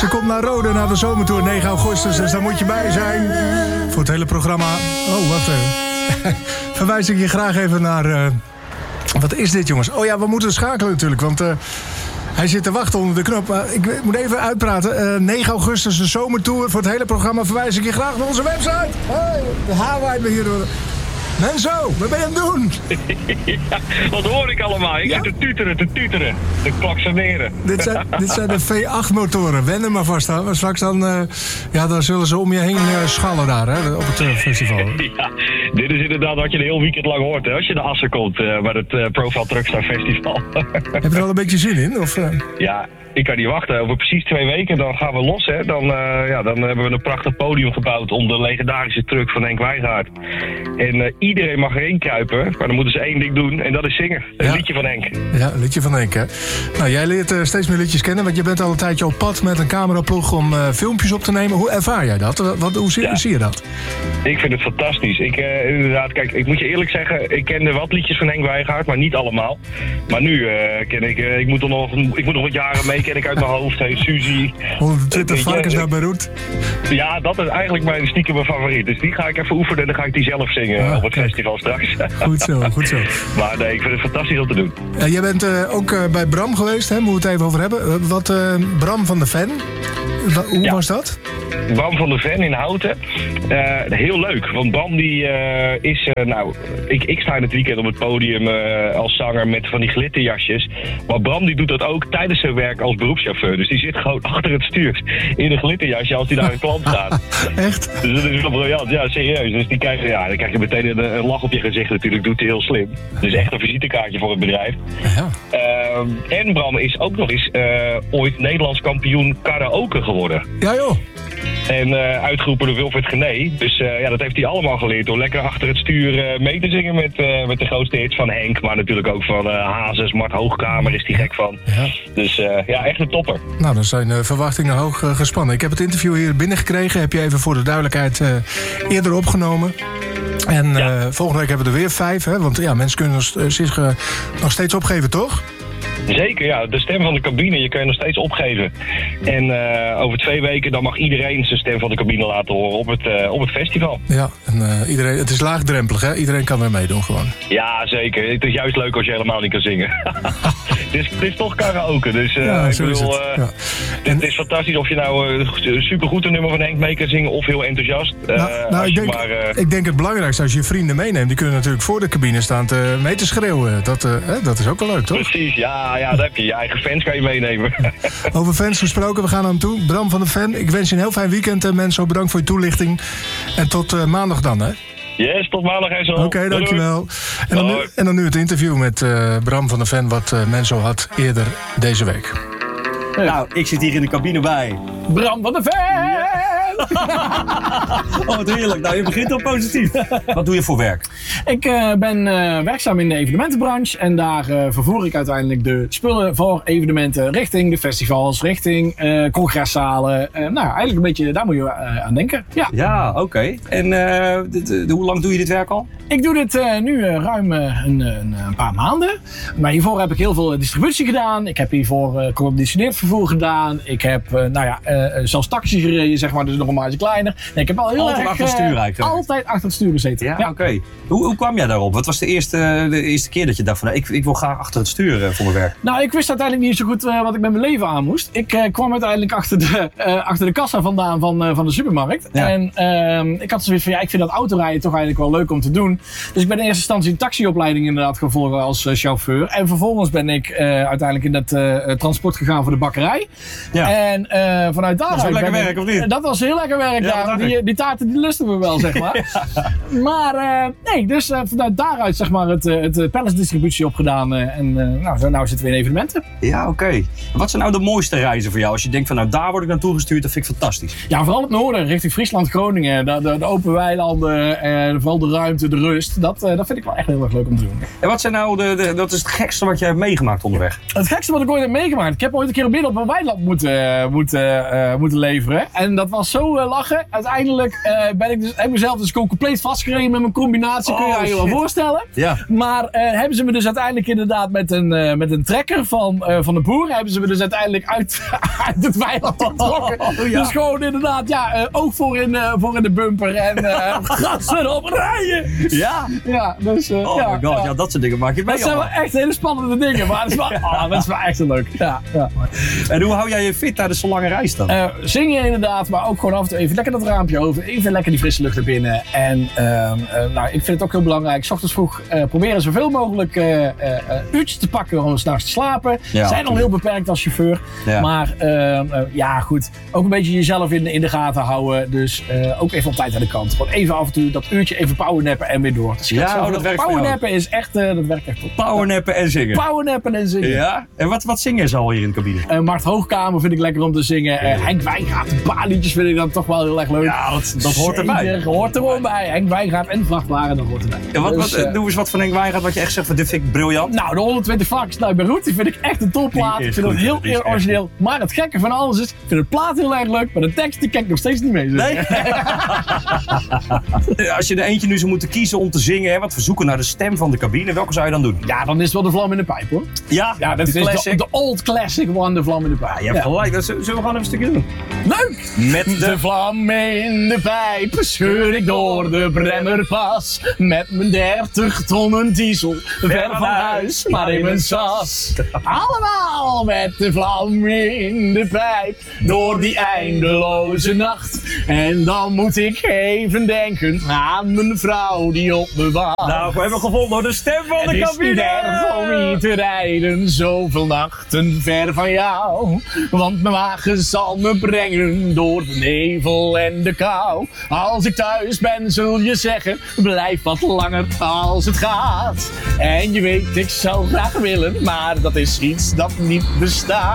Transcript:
Ze komt naar Rode, naar de zomertour 9 augustus. Dus daar moet je bij zijn. Voor het hele programma. Oh, wacht even. Verwijs ik je graag even naar... wat is dit, jongens? Oh ja, we moeten schakelen natuurlijk, want... hij zit te wachten onder de knop. Ik moet even uitpraten. 9 augustus, de zomertour. Voor het hele programma verwijs ik je graag naar onze website. Hey, de haar waait me hier door. Menzo, wat ben je aan het doen? Ja, wat hoor ik allemaal? Ik zit te tuteren, te klaksoneren. Dit zijn de V8-motoren. Wen er maar vast aan. Maar straks dan zullen ze om je heen schallen daar, hè, op het festival. Ja, dit is inderdaad wat je de heel weekend lang hoort, hè, als je naar Assen komt bij het Profile Truckstar Festival. Heb je er al een beetje zin in? Of, Ja, ik kan niet wachten. Over precies 2 weken dan gaan we los. Hè. Dan hebben we een prachtig podium gebouwd om de legendarische truck van Henk Wijngaard. En iedereen mag erheen kruipen, maar dan moeten ze 1 ding doen en dat is zingen. Een liedje van Henk. Ja, een liedje van Henk, hè. Nou, jij leert steeds meer liedjes kennen, want je bent al een tijdje op pad met een cameraploeg om filmpjes op te nemen. Hoe ervaar jij dat? Hoe zie je dat? Ik vind het fantastisch. Inderdaad, kijk, ik moet je eerlijk zeggen, ik kende wat liedjes van Henk Wijngaard, maar niet allemaal. Maar nu ken ik moet nog wat jaren mee, ken ik uit mijn hoofd. Hey, Suzy. 120 varkens naar Beirut. Ja, dat is eigenlijk mijn stiekem favoriet. Dus die ga ik even oefenen en dan ga ik die zelf zingen op het festival straks. Goed zo. Maar nee, ik vind het fantastisch om te doen. Jij bent ook bij Bram geweest, hè? Moeten we het even over hebben. Bram van de Ven. Hoe was dat? Bram van de Ven in Houten. Heel leuk, want Bram die is... ik sta in het weekend op het podium als zanger met van die glitterjasjes. Maar Bram die doet dat ook tijdens zijn werk als beroepschauffeur. Dus die zit gewoon achter het stuur in een glitterjasje als hij naar een klant gaat. Echt? Dus dat is wel briljant, ja, serieus. Dus dan krijg je meteen een lach op je gezicht natuurlijk. Doet hij heel slim. Dus echt een visitekaartje voor het bedrijf. Ja. En Bram is ook nog eens ooit Nederlands kampioen karaoke geworden. Ja joh. En uitgeroepen door Wilfred Gené. Dus dat heeft hij allemaal geleerd door lekker achter het stuur mee te zingen met de grootste hits van Henk. Maar natuurlijk ook van Hazes, Mart Hoogkamer is die gek van. Ja. Dus echt een topper. Nou, dan zijn verwachtingen hoog gespannen. Ik heb het interview hier binnengekregen. Heb je even voor de duidelijkheid eerder opgenomen. En volgende week hebben we er weer 5. Hè? Want ja, mensen kunnen zich nog steeds opgeven, toch? Zeker, ja. De stem van de cabine, je kan je nog steeds opgeven. En over 2 weken dan mag iedereen zijn stem van de cabine laten horen op het festival. Ja, en iedereen, het is laagdrempelig, hè? Iedereen kan er meedoen gewoon. Ja, zeker. Het is juist leuk als je helemaal niet kan zingen. Het is toch karaoke, dus het is fantastisch of je nou supergoed een nummer van Henk mee kan zingen of heel enthousiast. Ik denk het belangrijkste als je vrienden meeneemt, die kunnen natuurlijk voor de cabine staan mee te schreeuwen. Dat is ook wel leuk, toch? Precies, ja, daar heb je eigen fans kan je meenemen. Over fans gesproken, we gaan naar hem toe. Bram van de Ven, ik wens je een heel fijn weekend. Mensen, bedankt voor je toelichting. En tot maandag dan, hè? Yes, tot maandag. Oké, dankjewel. En dan nu het interview met Bram van de Ven, wat Menzo had eerder deze week. Nou, ik zit hier in de cabine bij Bram van de Ven! Oh, wat heerlijk. Nou, je begint al positief. Wat doe je voor werk? Ik ben werkzaam in de evenementenbranche en daar vervoer ik uiteindelijk de spullen voor evenementen richting de festivals, richting congreszalen. Eigenlijk een beetje, daar moet je aan denken. Ja, oké. En hoe lang doe je dit werk al? Ik doe dit nu ruim een paar maanden. Maar hiervoor heb ik heel veel distributie gedaan. Ik heb hiervoor geconditioneerd vervoer gedaan. Ik heb zelfs taxi gereden, zeg maar, dus nog een maatje kleiner. Nee, ik heb al heel altijd achter het stuur eigenlijk. Altijd achter het stuur gezeten. Ja. Oké. Hoe kwam jij daarop? Wat was de eerste keer dat je dacht van ik wil graag achter het stuur voor mijn werk? Nou, ik wist uiteindelijk niet zo goed wat ik met mijn leven aan moest. Ik kwam uiteindelijk achter de kassa vandaan van de supermarkt. Ja. En ik had zoiets van, ik vind dat autorijden toch eigenlijk wel leuk om te doen. Dus ik ben in eerste instantie een taxiopleiding inderdaad gaan volgen als chauffeur. En vervolgens ben ik uiteindelijk in dat transport gegaan voor de bakkerij. Ja. En vanuit daar. Dat was lekker werk, of niet? Dat was heel lekker werk, ja. Die taarten die lusten we wel, zeg maar. Ja. Maar dus vanuit daaruit zeg maar het palletsdistributie opgedaan. Nou zitten we in evenementen. Ja, oké. Wat zijn nou de mooiste reizen voor jou? Als je denkt van daar word ik naartoe gestuurd, dat vind ik fantastisch. Ja, vooral het noorden, richting Friesland, Groningen. De open weilanden, vooral de ruimte, de rust. Dat vind ik wel echt heel erg leuk om te doen. En wat zijn nou dat is het gekste wat jij hebt meegemaakt onderweg? Het gekste wat ik ooit heb meegemaakt? Ik heb ooit een keer midden op een weiland moeten moeten leveren. En dat was zo lachen. Uiteindelijk heb ik mezelf dus gewoon compleet vastgereden met mijn combinatie. Kun je je wel voorstellen. Ja. Maar hebben ze me dus uiteindelijk inderdaad met een trekker van de boer, hebben ze me dus uiteindelijk uit het weiland getrokken. Dus gewoon inderdaad, oog voor in de bumper en gas erop rijden. Ja? Ja, dus My god, ja, dat soort dingen maak je mee. Dat zijn wel echt hele spannende dingen, maar dat is wel echt zo leuk. Ja. En hoe hou jij je fit tijdens zo'n lange reis dan? Zingen inderdaad, maar ook gewoon af en toe even lekker dat raampje open, even lekker die frisse lucht er binnen. En ik vind het ook heel belangrijk, 's ochtends vroeg proberen zoveel mogelijk uurtjes te pakken om 's nachts te slapen. Ja, zijn al heel beperkt als chauffeur, maar goed, ook een beetje jezelf in de gaten houden. Dus ook even op tijd aan de kant. Gewoon even af en toe dat uurtje even powernappen en weer door. Dat werkt powernappen is echt, dat werkt echt top. Powernappen en zingen. Powernappen en zingen. Ja? En wat zingen ze al hier in de cabine? Mart Hoogkamer vind ik lekker om te zingen. Henk Wijngaard, een paar liedjes vind ik dan toch wel heel erg leuk. Ja, dat hoort erbij. Zeker, hoort er gewoon bij. Henk Wijngaard en Vrachtwagen, dat hoort erbij. Ja, doe eens wat van Henk Wijngaard wat je echt zegt van dit vind ik briljant. Nou, de 120 varkens naar Beirut, die vind ik echt een topplaat. Ik vind het heel origineel. Maar het gekke van alles is, ik vind het plaat heel erg leuk, maar de tekst die kan ik nog steeds niet mee zingen. Nee? Als je er eentje nu zou moeten kiezen om te zingen, wat verzoeken naar de stem van de cabine, welke zou je dan doen? Ja, dan is het wel de vlam in de pijp, hoor. Ja, dat is de old classic one, de vlam in de pijp. Ja, je hebt gelijk. Dat zullen we gewoon even een stukje doen? Leuk! Met de vlam in de pijp scheur ik door de Bremmerpas. Met mijn 30 tonnen diesel, ver van huis, maar in mijn sas. Allemaal met de vlam in de pijp, door die eindeloze nacht. En dan moet ik even denken aan mijn vrouw die op me wacht. Nou, we hebben gevonden de stem van de cabine. Het is niet erg om hier te rijden, zoveel nachten ver van jou. Want mijn wagen zal me brengen door de nevel en de kou. Als ik thuis ben zul je zeggen, blijf wat langer als het gaat. En je weet, ik zou graag willen, maar dat is iets dat niet bestaat.